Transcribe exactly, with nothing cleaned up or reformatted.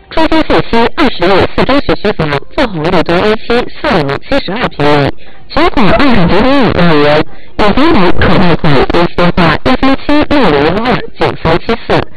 中心信息二十亿四中学区房，做红绿灯 A 七四万零七十二平米，全款二十九点五万元，有房款可贷款，联系电话一三七六零幺二九三七四。